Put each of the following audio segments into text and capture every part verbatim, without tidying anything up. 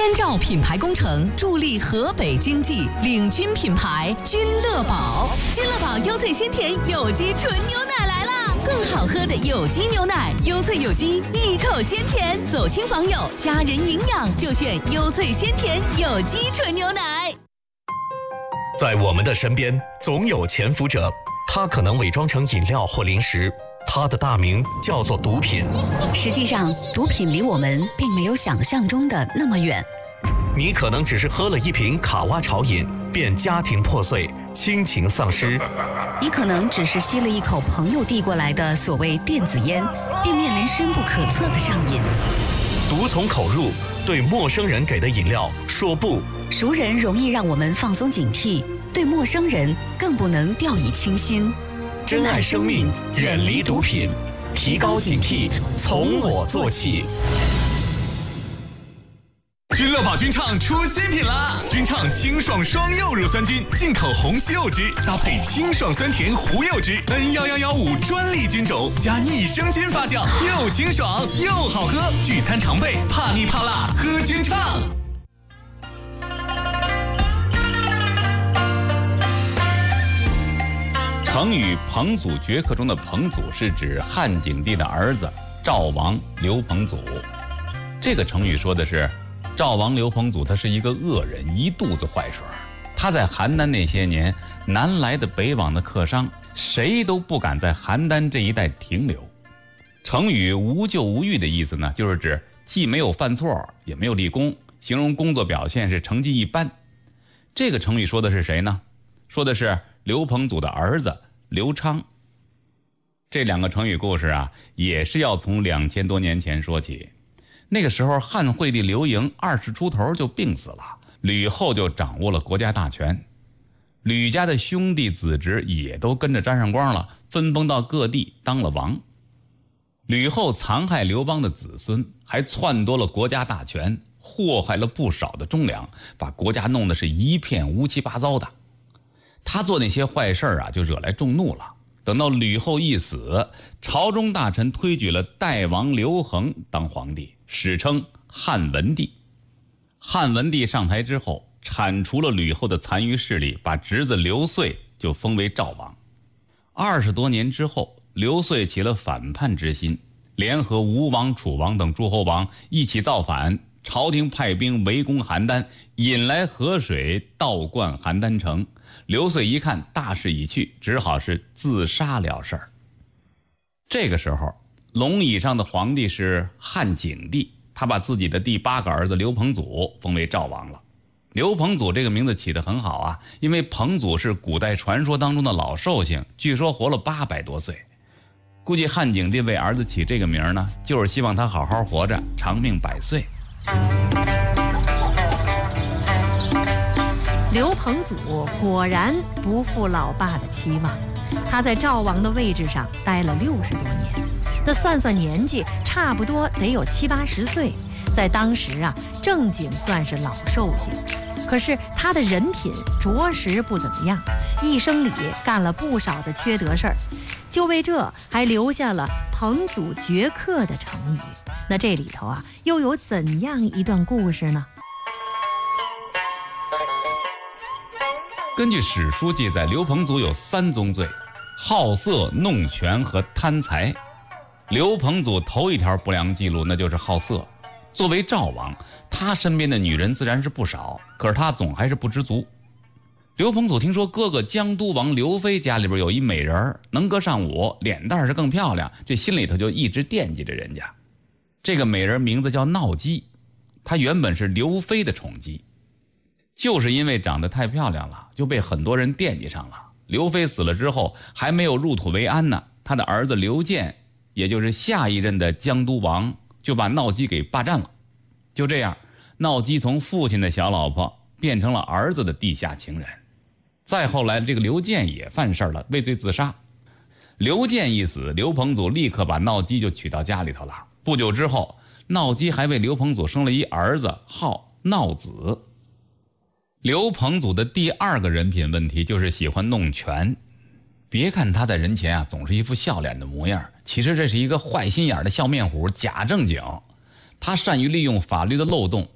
千兆品牌工程助力河北经济，领军品牌君乐宝。君乐宝优萃鲜甜有机纯牛奶来啦！更好喝的有机牛奶，优萃有机，一口鲜甜。走亲访友，家人营养就选优萃鲜甜有机纯牛奶。 在我们的身边，总有潜伏者，他可能伪装成饮料或零食，他的大名叫做毒品。 实际上，毒品离我们并没有想象中的那么远。 你可能只是喝了一瓶卡哇潮饮，便家庭破碎，亲情丧失； 你可能只是吸了一口朋友递过来的所谓电子烟，便面临深不可测的上瘾。 毒从口入，对陌生人给的饮料说不。 熟人容易让我们放松警惕，对陌生人更不能掉以轻心。 珍爱生命，远离毒品，提高警惕，从我做起。 君乐宝君畅出新品啦！君畅清爽双柚乳酸菌，进口红西柚汁，搭配清爽酸甜胡柚汁 N 一一一五专利菌种，加益生菌发酵，又清爽又好喝，聚餐常备，怕腻怕辣，喝君畅。 成语彭祖绝客中的彭祖是指汉景帝的儿子赵王刘彭祖。这个成语说的是赵王刘彭祖他是一个恶人，一肚子坏水。他在邯郸那些年，南来的北往的客商谁都不敢在邯郸这一带停留。成语无咎无欲的意思呢，就是指既没有犯错也没有立功，形容工作表现是成绩一般。这个成语说的是谁呢？说的是刘彭祖的儿子刘昌。这两个成语故事啊，也是要从两千多年前说起。那个时候汉惠帝刘盈二十出头就病死了，吕后就掌握了国家大权。吕家的兄弟子侄也都跟着沾上光了，分封到各地当了王。吕后残害刘邦的子孙，还篡夺了国家大权，祸害了不少的忠良，把国家弄得是一片乌七八糟的。他做那些坏事啊，就惹来众怒了。等到吕后一死，朝中大臣推举了代王刘恒当皇帝，史称汉文帝。汉文帝上台之后，铲除了吕后的残余势力，把侄子刘遂就封为赵王。二十多年之后，刘遂起了反叛之心，联合吴王、楚王等诸侯王一起造反，朝廷派兵围攻邯郸，引来河水倒灌邯郸城。刘遂一看大势已去，只好是自杀了事儿。这个时候，龙椅上的皇帝是汉景帝，他把自己的第八个儿子刘彭祖封为赵王了。刘彭祖这个名字起得很好啊，因为彭祖是古代传说当中的老寿星，据说活了八百多岁。估计汉景帝为儿子起这个名呢，就是希望他好好活着，长命百岁。 刘彭祖果然不负老爸的期望，他在赵王的位置上待了六十多年，那算算年纪，差不多得有七八十岁，在当时啊，正经算是老寿星。可是他的人品着实不怎么样，一生里干了不少的缺德事儿，就为这还留下了彭祖绝客的成语。那这里头啊，又有怎样一段故事呢？ 根据史书记载，刘彭祖有三宗罪：好色、弄权和贪财。刘彭祖头一条不良记录，那就是好色。作为赵王，他身边的女人自然是不少，可是他总还是不知足。刘彭祖听说哥哥江都王刘飞家里边有一美人，能歌善舞，脸蛋是更漂亮，这心里头就一直惦记着人家。这个美人名字叫闹姬，她原本是刘飞的宠姬，就是因为长得太漂亮了，就被很多人惦记上了。刘飞死了之后，还没有入土为安呢，他的儿子刘建，也就是下一任的江都王，就把闹姬给霸占了。就这样，闹姬从父亲的小老婆变成了儿子的地下情人。再后来，这个刘建也犯事了，畏罪自杀。刘建一死，刘彭祖立刻把闹姬就娶到家里头了。不久之后，闹姬还为刘彭祖生了一儿子，号闹子。刘彭祖的第二个人品问题就是喜欢弄权。别看他在人前啊总是一副笑脸的模样，其实这是一个坏心眼的笑面虎，假正经。他善于利用法律的漏洞，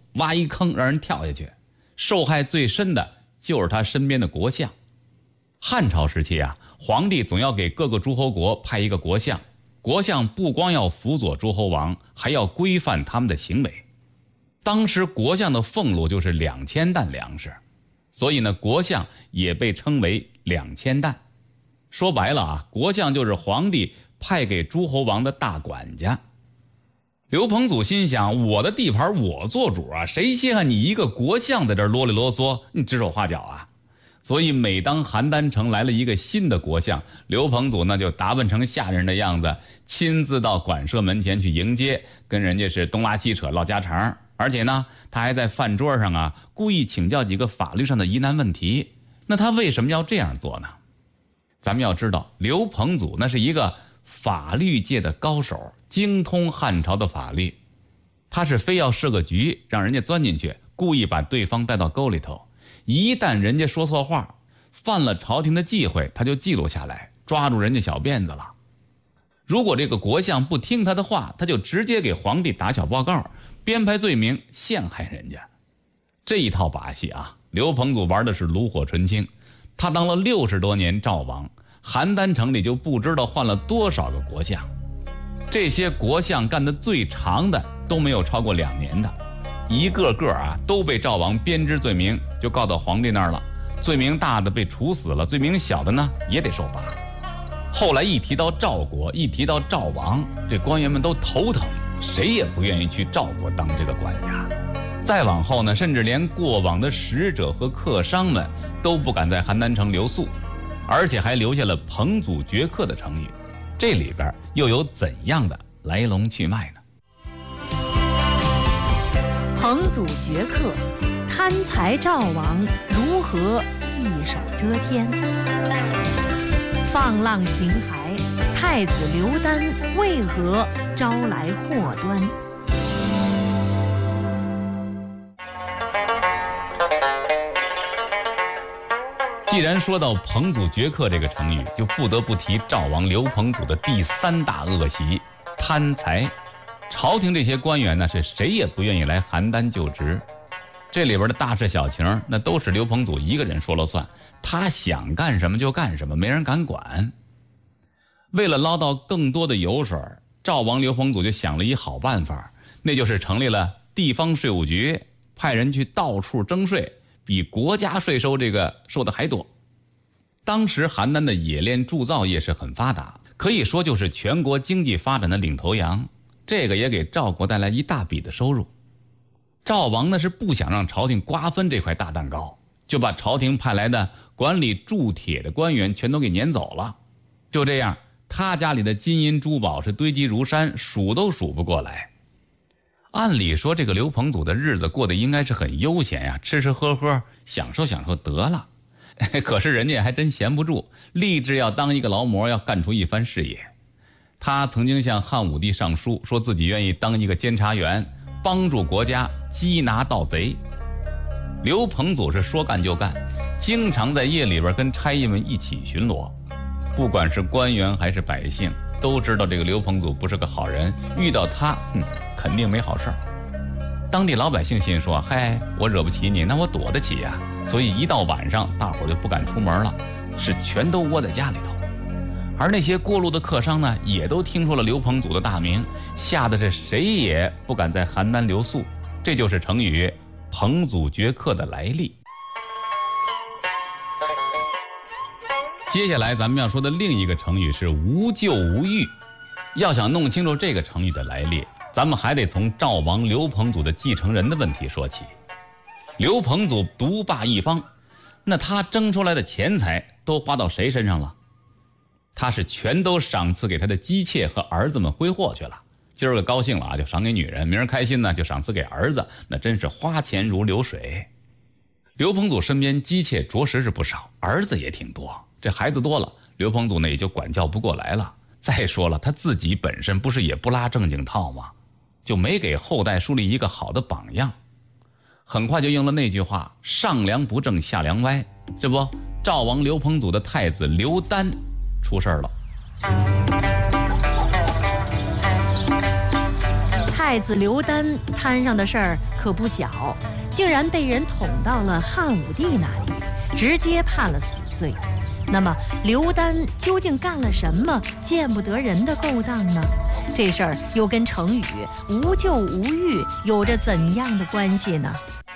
挖一坑让人跳下去，受害最深的就是他身边的国相。汉朝时期啊，皇帝总要给各个诸侯国派一个国相，国相不光要辅佐诸侯王，还要规范他们的行为。当时国相的俸禄就是两千担粮食，所以呢，国相也被称为两千担。说白了啊，国相就是皇帝派给诸侯王的大管家。刘彭祖心想，我的地盘我做主啊，谁稀罕你一个国相在这啰里啰嗦，你指手画脚啊？所以每当邯郸城来了一个新的国相，刘彭祖呢就打扮成下人的样子，亲自到馆舍门前去迎接，跟人家是东拉西扯唠家常。而且呢，他还在饭桌上啊故意请教几个法律上的疑难问题。那他为什么要这样做呢？咱们要知道，刘彭祖那是一个法律界的高手，精通汉朝的法律。他是非要设个局让人家钻进去，故意把对方带到沟里头，一旦人家说错话，犯了朝廷的忌讳，他就记录下来，抓住人家小辫子了。如果这个国相不听他的话，他就直接给皇帝打小报告，编排罪名陷害人家。这一套把戏啊，刘彭祖玩的是炉火纯青。他当了六十多年赵王，邯郸城里就不知道换了多少个国相，这些国相干得最长的都没有超过两年的，一个个啊都被赵王编织罪名，就告到皇帝那儿了。罪名大的被处死了，罪名小的呢也得受罚。后来一提到赵国，一提到赵王，这官员们都头疼，谁也不愿意去赵国当这个管家。再往后呢，甚至连过往的使者和客商们都不敢在邯郸城留宿，而且还留下了彭祖绝客的成语。这里边又有怎样的来龙去脉呢？ 彭祖绝客，贪财赵王如何一手遮天？放浪形骸，太子刘丹为何招来祸端？ 既然说到彭祖绝客这个成语，就不得不提赵王刘彭祖的第三大恶习——贪财。朝廷这些官员呢，是谁也不愿意来邯郸就职，这里边的大事小情，那都是刘彭祖一个人说了算，他想干什么就干什么，没人敢管。为了捞到更多的油水，赵王刘彭祖就想了一好办法，那就是成立了地方税务局，派人去到处征税，比国家税收这个收的还多。当时邯郸的冶炼铸造业是很发达，可以说就是全国经济发展的领头羊，这个也给赵国带来一大笔的收入。赵王呢是不想让朝廷瓜分这块大蛋糕，就把朝廷派来的管理铸铁的官员全都给撵走了。就这样，他家里的金银珠宝是堆积如山，数都数不过来。按理说这个刘彭祖的日子过得应该是很悠闲呀、啊，吃吃喝喝，享受享受得了。可是人家还真闲不住，立志要当一个劳模，要干出一番事业。他曾经向汉武帝上书，说自己愿意当一个监察员，帮助国家缉拿盗贼。刘彭祖是说干就干，经常在夜里边跟差役们一起巡逻。不管是官员还是百姓，都知道这个刘彭祖不是个好人，遇到他，哼，肯定没好事儿。当地老百姓心说，嗨，我惹不起你，那我躲得起呀、啊。所以一到晚上，大伙儿就不敢出门了，是全都窝在家里头。而那些过路的客商呢，也都听说了刘彭祖的大名，吓得是谁也不敢在邯郸留宿。这就是成语“彭祖绝客”的来历。接下来咱们要说的另一个成语是“无咎无欲”。要想弄清楚这个成语的来历，咱们还得从赵王刘彭祖的继承人的问题说起。刘彭祖独霸一方，那他争出来的钱财都花到谁身上了？他是全都赏赐给他的姬妾和儿子们挥霍去了。今儿个高兴了啊，就赏给女人；明儿开心呢，就赏赐给儿子。那真是花钱如流水。刘彭祖身边姬妾着实是不少，儿子也挺多。这孩子多了，刘彭祖呢也就管教不过来了。再说了，他自己本身不是也不拉正经套吗？就没给后代树立一个好的榜样。很快就应了那句话，上梁不正下梁歪。这不，赵王刘彭祖的太子刘丹出事了。 太太子刘丹摊上的事儿可不小，竟然被人捅到了汉武帝那里，直接判了死罪。那么刘丹究竟干了什么见不得人的勾当呢？这事儿又跟成语无咎无欲有着怎样的关系呢？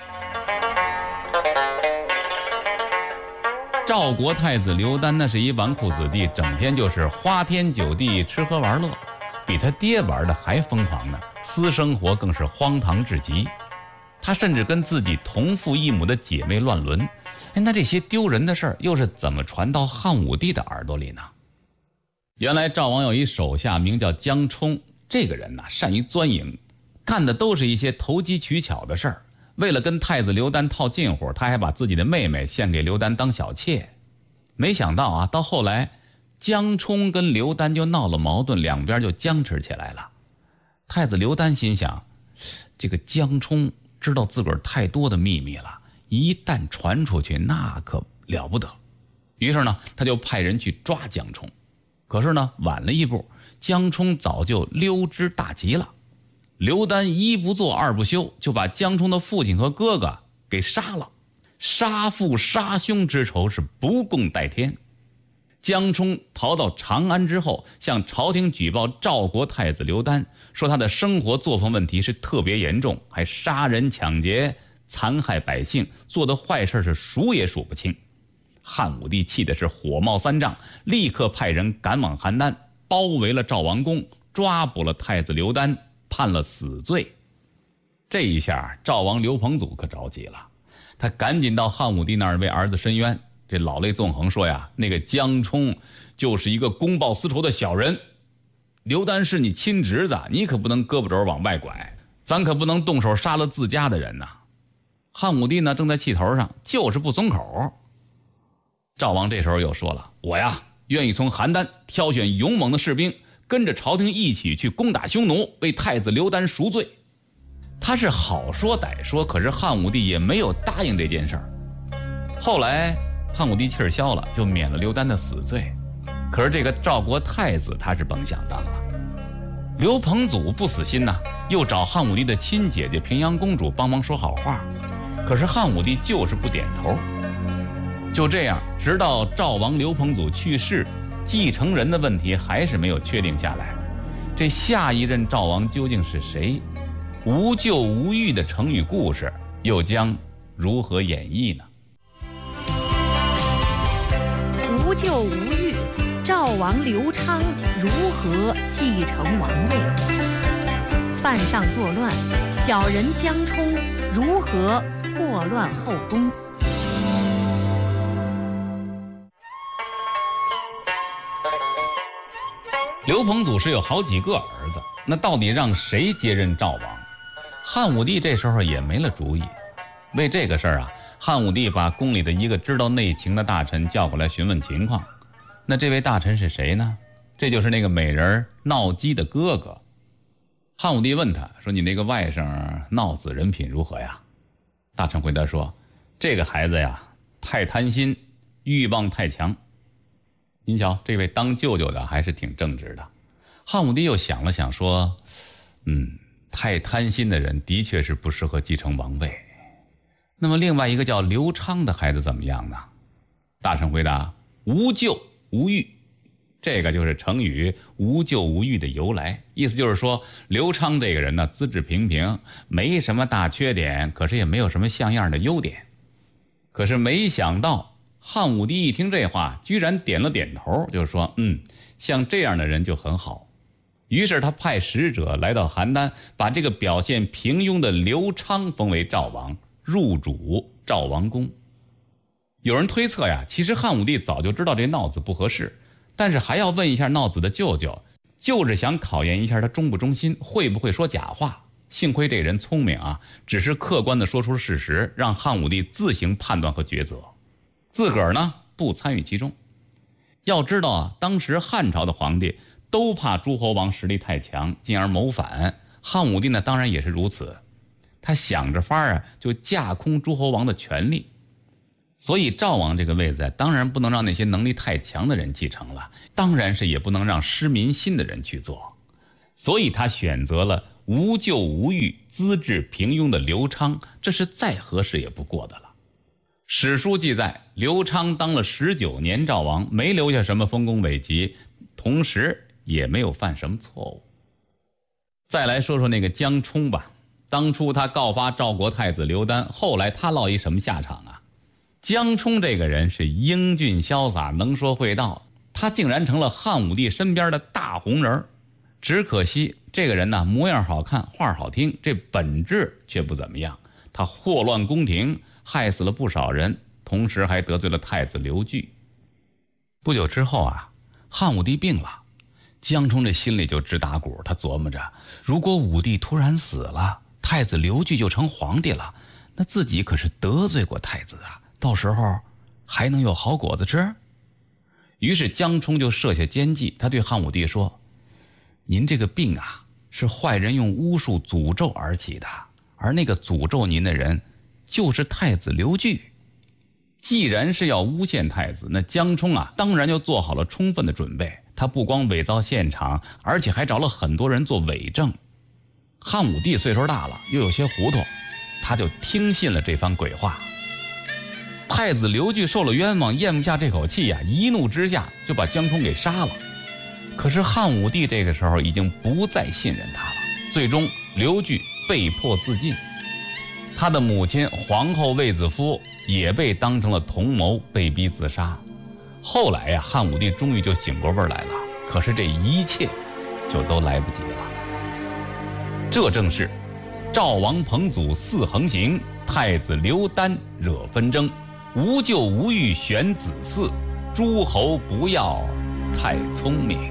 赵国太子刘丹那是一纨绔子弟，整天就是花天酒地，吃喝玩乐，比他爹玩的还疯狂呢，私生活更是荒唐至极。他甚至跟自己同父异母的姐妹乱伦。哎，那这些丢人的事儿又是怎么传到汉武帝的耳朵里呢？原来赵王有一手下名叫江充，这个人呢善于钻营，干的都是一些投机取巧的事儿。为了跟太子刘丹套近乎，他还把自己的妹妹献给刘丹当小妾。没想到啊，到后来江充跟刘丹就闹了矛盾，两边就僵持起来了。太子刘丹心想，这个江充知道自个儿太多的秘密了，一旦传出去那可了不得。于是呢，他就派人去抓江充。可是呢，晚了一步，江充早就溜之大吉了。刘丹一不做二不休，就把江充的父亲和哥哥给杀了。杀父杀兄之仇是不共戴天。江充逃到长安之后，向朝廷举报赵国太子刘丹，说他的生活作风问题是特别严重，还杀人抢劫，残害百姓，做的坏事是数也数不清。汉武帝气的是火冒三丈，立刻派人赶往邯郸，包围了赵王宫，抓捕了太子刘丹，判了死罪。这一下赵王刘彭祖可着急了，他赶紧到汉武帝那儿为儿子申冤。这老泪纵横说呀，那个江充就是一个公报私仇的小人，刘丹是你亲侄子，你可不能胳膊肘往外拐，咱可不能动手杀了自家的人呐。汉武帝呢正在气头上，就是不松口。赵王这时候又说了，我呀愿意从邯郸挑选勇猛的士兵，跟着朝廷一起去攻打匈奴，为太子刘丹赎罪。他是好说歹说，可是汉武帝也没有答应这件事儿。后来汉武帝气儿消了，就免了刘丹的死罪。可是这个赵国太子他是甭想当了。刘彭祖不死心呐，又找汉武帝的亲姐姐平阳公主帮忙说好话，可是汉武帝就是不点头。就这样，直到赵王刘彭祖去世，继承人的问题还是没有确定下来。这下一任赵王究竟是谁？无咎无欲的成语故事又将如何演绎呢？ 无咎无欲，赵王刘昌如何继承王位？犯上作乱，小人江充如何破乱后宫？ 刘彭祖是有好几个儿子，那到底让谁接任赵王？汉武帝这时候也没了主意。为这个事儿啊，汉武帝把宫里的一个知道内情的大臣叫过来询问情况。那这位大臣是谁呢？这就是那个美人闹姬的哥哥。汉武帝问他说，你那个外甥闹子人品如何呀？大臣回答说，这个孩子呀太贪心，欲望太强。您瞧，这位当舅舅的还是挺正直的。汉武帝又想了想说，嗯，太贪心的人的确是不适合继承王位。那么另外一个叫刘昌的孩子怎么样呢？大臣回答，无咎无欲。这个就是成语无咎无欲的由来，意思就是说刘昌这个人呢，资质平平，没什么大缺点，可是也没有什么像样的优点。可是没想到汉武帝一听这话，居然点了点头，就说嗯，像这样的人就很好。于是他派使者来到邯郸，把这个表现平庸的刘昌封为赵王，入主赵王宫。有人推测呀，其实汉武帝早就知道这闹子不合适，但是还要问一下闹子的舅舅，就是想考验一下他忠不忠心，会不会说假话。幸亏这人聪明啊，只是客观地说出事实，让汉武帝自行判断和抉择，自个儿呢不参与其中。要知道啊，当时汉朝的皇帝都怕诸侯王实力太强，进而谋反。汉武帝呢当然也是如此，他想着法啊，就架空诸侯王的权力。所以赵王这个位子当然不能让那些能力太强的人继承了，当然是也不能让失民心的人去做。所以他选择了无救无狱、资质平庸的刘昌，这是再合适也不过的了。史书记载，刘昌当了十九年赵王，没留下什么丰功伟绩，同时也没有犯什么错误。再来说说那个江充吧，当初他告发赵国太子刘丹，后来他落一什么下场啊？江充这个人是英俊潇洒，能说会道，他竟然成了汉武帝身边的大红人。只可惜这个人呢，模样好看，话好听，这本质却不怎么样。他祸乱宫廷，害死了不少人，同时还得罪了太子刘据。不久之后啊，汉武帝病了，江充这心里就直打鼓，他琢磨着，如果武帝突然死了，太子刘据就成皇帝了，那自己可是得罪过太子啊，到时候还能有好果子吃？于是江充就设下奸计，他对汉武帝说，您这个病啊，是坏人用巫术诅咒而起的，而那个诅咒您的人就是太子刘据。既然是要诬陷太子，那江充啊，当然就做好了充分的准备。他不光伪造现场，而且还找了很多人做伪证。汉武帝岁数大了，又有些糊涂，他就听信了这番鬼话。太子刘据受了冤枉，咽不下这口气呀、啊，一怒之下就把江充给杀了。可是汉武帝这个时候已经不再信任他了，最终刘据被迫自尽。他的母亲皇后卫子夫也被当成了同谋，被逼自杀。后来呀、啊，汉武帝终于就醒过味儿来了，可是这一切就都来不及了。这正是赵王彭祖四横行，太子刘丹惹纷争，无救无狱选子嗣，诸侯不要太聪明。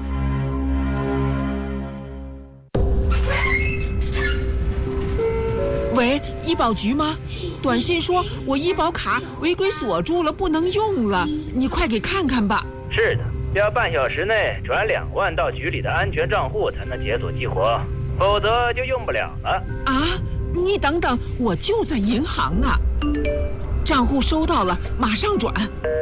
喂，医保局吗？短信说我医保卡违规锁住了，不能用了，你快给看看吧。 是的，要半小时内转两万到局里的安全账户才能解锁激活，否则就用不了了。 啊，你等等，我就在银行呢。账户收到了，马上转。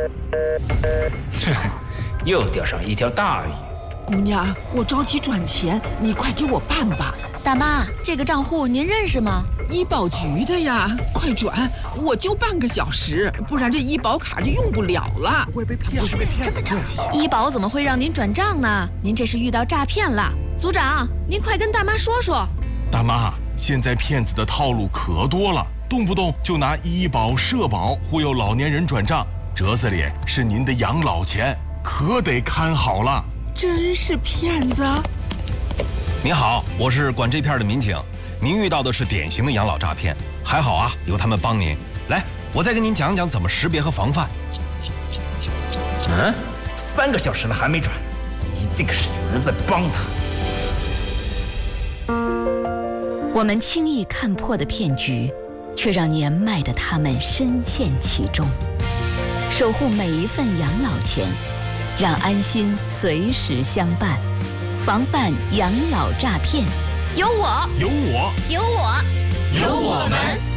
又钓上一条大鱼。 姑娘，我着急转钱，你快给我办吧。 大妈，这个账户您认识吗？ 医保局的呀，快转！我就半个小时，不然这医保卡就用不了了。 会被骗？不会被骗？这么着急？医保怎么会让您转账呢？您这是遇到诈骗了。组长，您快跟大妈说说。 大妈，现在骗子的套路可多了，动不动就拿医保、社保忽悠老年人转账，折子里是您的养老钱，可得看好了。 真是骗子！ 您好，我是管这片的民警，您遇到的是典型的养老诈骗，还好啊，有他们帮您。来，我再跟您讲讲怎么识别和防范。 嗯，三个小时了还没转，一定是有人在帮他。 我们轻易看破的骗局，却让年迈的他们深陷其中。守护每一份养老钱，让安心随时相伴。防范养老诈骗， 有我， 有我， 有我， 有我们。